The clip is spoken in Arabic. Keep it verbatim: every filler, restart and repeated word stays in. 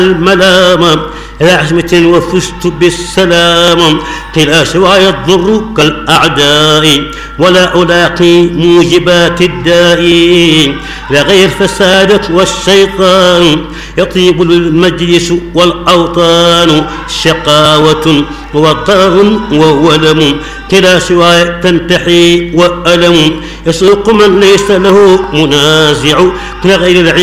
الملام إلى عزمة وفزت بالسلام قلا سواي الضر كالأعداء ولا ألاقي موجبات الداء لغير فسادك والشيطان يطيب المجلس والأوطان شقاوة وضرر وولم كلا سواي تنتحي وألم يسوق من ليس له منازع كغير العين